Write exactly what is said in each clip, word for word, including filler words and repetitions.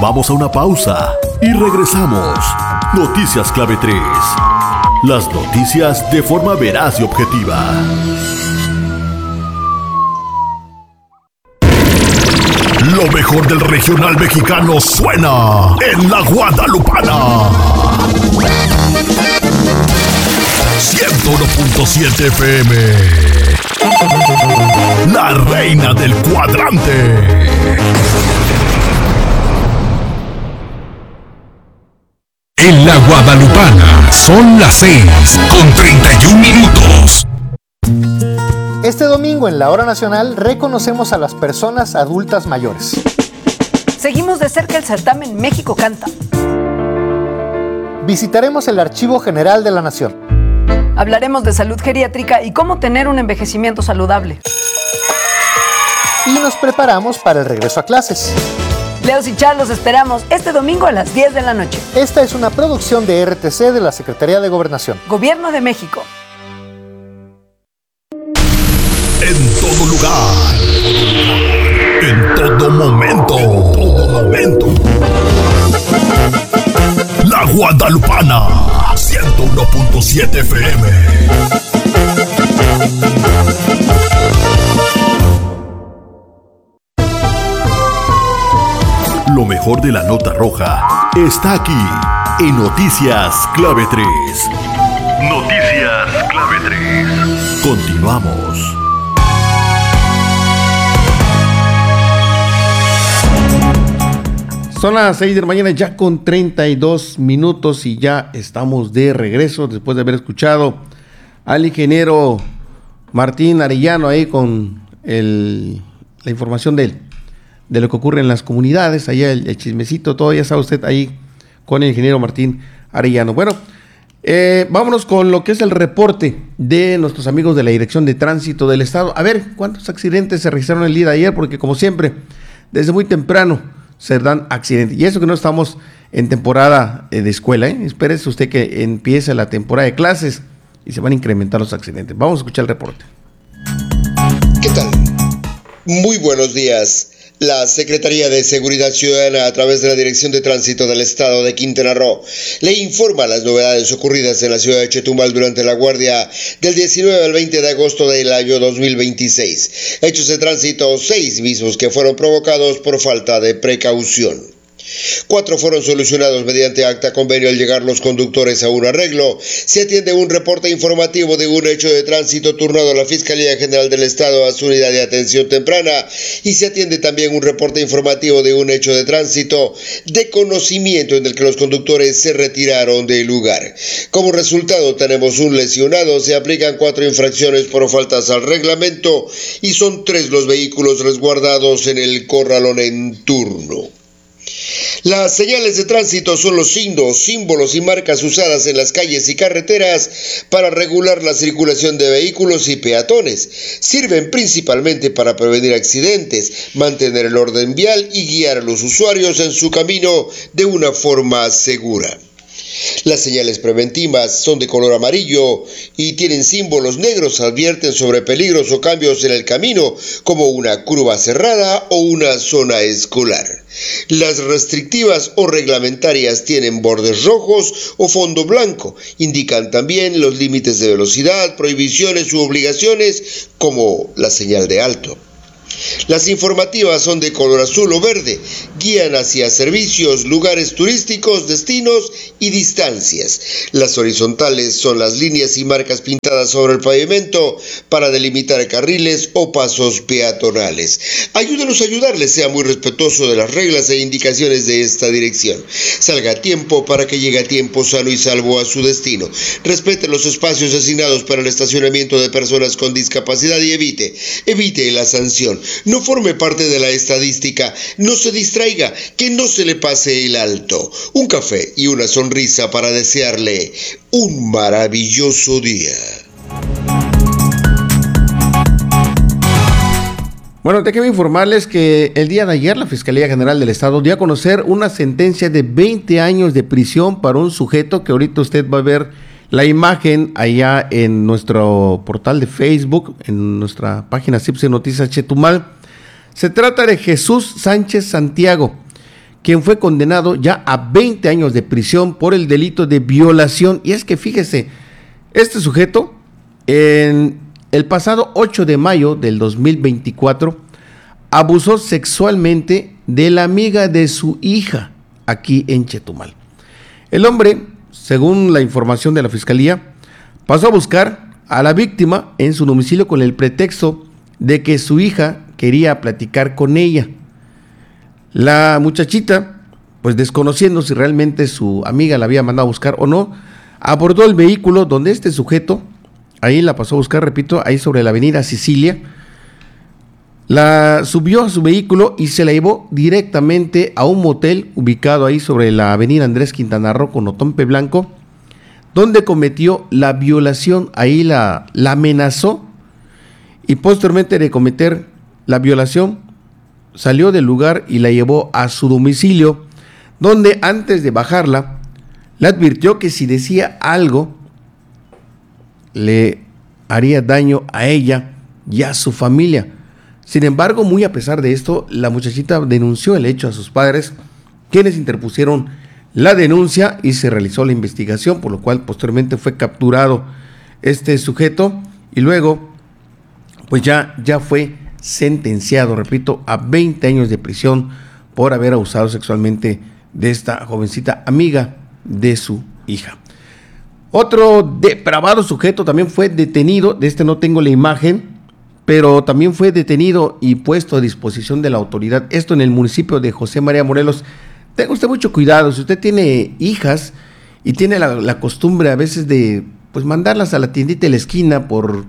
vamos a una pausa y regresamos. Noticias Clave tres. Las noticias de forma veraz y objetiva. Lo mejor del regional mexicano suena en La Guadalupana. ciento uno punto siete F M. La reina del cuadrante. En La Guadalupana son las seis con treinta y un minutos. Este domingo en la Hora Nacional reconocemos a las personas adultas mayores. Seguimos de cerca el certamen México Canta. Visitaremos el Archivo General de la Nación. Hablaremos de salud geriátrica y cómo tener un envejecimiento saludable. Y nos preparamos para el regreso a clases. Leos y Char los esperamos este domingo a las diez de la noche. Esta es una producción de R T C de la Secretaría de Gobernación. Gobierno de México. En todo lugar. En todo momento. En todo momento. La Guadalupana. ciento uno punto siete F M. Lo mejor de la nota roja está aquí en Noticias Clave tres. Noticias Clave tres. Continuamos. Son las seis de la mañana ya con treinta y dos minutos y ya estamos de regreso después de haber escuchado al ingeniero Martín Arellano ahí con el, la información de él. de lo que ocurre en las comunidades, allá el, el chismecito, todo ya sabe usted ahí con el ingeniero Martín Arellano. Bueno, eh, vámonos con lo que es el reporte de nuestros amigos de la Dirección de Tránsito del Estado. A ver, ¿cuántos accidentes se registraron el día de ayer? Porque como siempre, desde muy temprano se dan accidentes. Y eso que no estamos en temporada de escuela, ¿eh? Espérese usted que empiece la temporada de clases y se van a incrementar los accidentes. Vamos a escuchar el reporte. ¿Qué tal? Muy buenos días. La Secretaría de Seguridad Ciudadana, a través de la Dirección de Tránsito del Estado de Quintana Roo, le informa las novedades ocurridas en la ciudad de Chetumal durante la guardia del diecinueve al veinte de agosto del año dos mil veintiséis. Hechos de tránsito, seis mismos que fueron provocados por falta de precaución. Cuatro fueron solucionados mediante acta convenio al llegar los conductores a un arreglo. Se atiende un reporte informativo de un hecho de tránsito turnado a la Fiscalía General del Estado a su unidad de atención temprana, y se atiende también un reporte informativo de un hecho de tránsito de conocimiento en el que los conductores se retiraron del lugar. Como resultado tenemos un lesionado, se aplican cuatro infracciones por faltas al reglamento y son tres los vehículos resguardados en el corralón en turno. Las señales de tránsito son los signos, símbolos y marcas usadas en las calles y carreteras para regular la circulación de vehículos y peatones. Sirven principalmente para prevenir accidentes, mantener el orden vial y guiar a los usuarios en su camino de una forma segura. Las señales preventivas son de color amarillo y tienen símbolos negros, advierten sobre peligros o cambios en el camino, como una curva cerrada o una zona escolar. Las restrictivas o reglamentarias tienen bordes rojos o fondo blanco, indican también los límites de velocidad, prohibiciones u obligaciones, como la señal de alto. Las informativas son de color azul o verde, guían hacia servicios, lugares turísticos, destinos y distancias. Las horizontales son las líneas y marcas pintadas sobre el pavimento para delimitar carriles o pasos peatonales. Ayúdenos a ayudarles, sea muy respetuoso de las reglas e indicaciones de esta dirección. Salga a tiempo para que llegue a tiempo sano y salvo a su destino. Respete los espacios asignados para el estacionamiento de personas con discapacidad y evite, evite la sanción. No forme parte de la estadística, no se distraiga, que no se le pase el alto. Un café y una sonrisa para desearle un maravilloso día. Bueno, déjenme informarles que el día de ayer la Fiscalía General del Estado dio a conocer una sentencia de veinte años de prisión para un sujeto que ahorita usted va a ver la imagen allá en nuestro portal de Facebook, en nuestra página C I P S E Noticias Chetumal. Se trata de Jesús Sánchez Santiago, quien fue condenado ya a veinte años de prisión por el delito de violación. Y es que fíjese, este sujeto en el pasado ocho de mayo del dos mil veinticuatro abusó sexualmente de la amiga de su hija aquí en Chetumal. El hombre, según la información de la fiscalía, pasó a buscar a la víctima en su domicilio con el pretexto de que su hija quería platicar con ella. La muchachita, pues desconociendo si realmente su amiga la había mandado a buscar o no, abordó el vehículo donde este sujeto, ahí la pasó a buscar, repito, ahí sobre la avenida Sicilia, la subió a su vehículo y se la llevó directamente a un motel ubicado ahí sobre la avenida Andrés Quintana Roo con Otompe Blanco, donde cometió la violación. Ahí la, la amenazó y posteriormente de cometer la violación salió del lugar y la llevó a su domicilio, donde antes de bajarla le advirtió que si decía algo le haría daño a ella y a su familia. Sin embargo, muy a pesar de esto, la muchachita denunció el hecho a sus padres, quienes interpusieron la denuncia y se realizó la investigación, por lo cual posteriormente fue capturado este sujeto y luego pues ya, ya fue sentenciado, repito, a veinte años de prisión por haber abusado sexualmente de esta jovencita amiga de su hija. Otro depravado sujeto también fue detenido, de este no tengo la imagen, pero también fue detenido y puesto a disposición de la autoridad, esto en el municipio de José María Morelos. Tenga usted mucho cuidado, si usted tiene hijas y tiene la, la costumbre a veces de pues mandarlas a la tiendita de la esquina por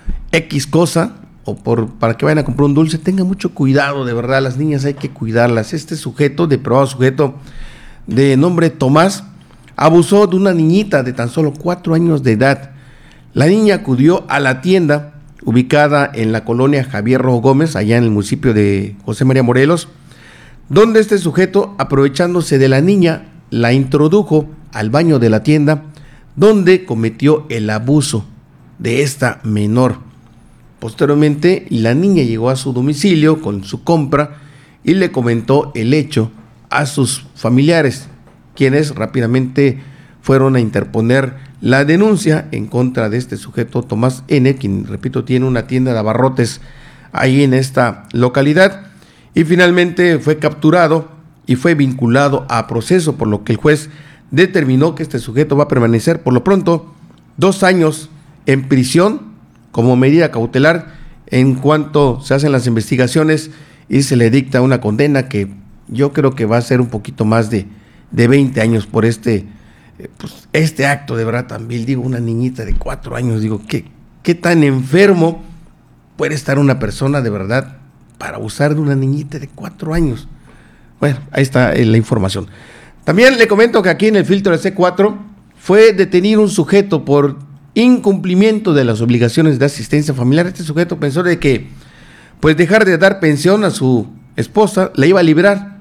X cosa, o por para que vayan a comprar un dulce, tenga mucho cuidado, de verdad, las niñas hay que cuidarlas. Este sujeto, depravado sujeto de nombre Tomás, abusó de una niñita de tan solo cuatro años de edad. La niña acudió a la tienda ubicada en la colonia Javier Rojo Gómez, allá en el municipio de José María Morelos, donde este sujeto, aprovechándose de la niña, la introdujo al baño de la tienda, donde cometió el abuso de esta menor. Posteriormente, la niña llegó a su domicilio con su compra y le comentó el hecho a sus familiares, quienes rápidamente fueron a interponer la denuncia en contra de este sujeto Tomás N., quien, repito, tiene una tienda de abarrotes ahí en esta localidad, y finalmente fue capturado y fue vinculado a proceso, por lo que el juez determinó que este sujeto va a permanecer por lo pronto dos años en prisión como medida cautelar en cuanto se hacen las investigaciones y se le dicta una condena que yo creo que va a ser un poquito más de, de veinte años por este, pues, este acto de verdad tan vil. Digo, una niñita de cuatro años, digo, ¿qué, qué tan enfermo puede estar una persona de verdad para abusar de una niñita de cuatro años? Bueno, ahí está la información. También le comento que aquí en el filtro de C cuatro fue detenido un sujeto por incumplimiento de las obligaciones de asistencia familiar. Este sujeto pensó de que pues dejar de dar pensión a su esposa la iba a liberar.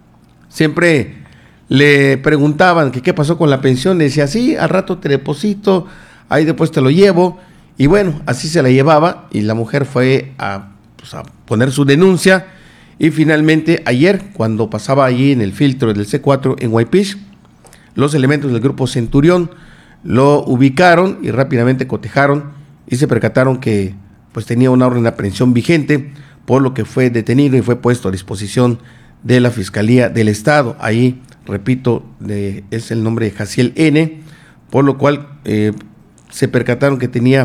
Siempre le preguntaban que qué pasó con la pensión, le decía, sí, al rato te deposito, ahí después te lo llevo, y bueno, así se la llevaba, y la mujer fue a, pues, a poner su denuncia, y finalmente ayer, cuando pasaba allí en el filtro del C cuatro en Guaypich, los elementos del grupo Centurión lo ubicaron y rápidamente cotejaron y se percataron que pues tenía una orden de aprehensión vigente, por lo que fue detenido y fue puesto a disposición de la Fiscalía del Estado. Ahí, repito, de, es el nombre de Jaciel N., por lo cual eh, se percataron que tenía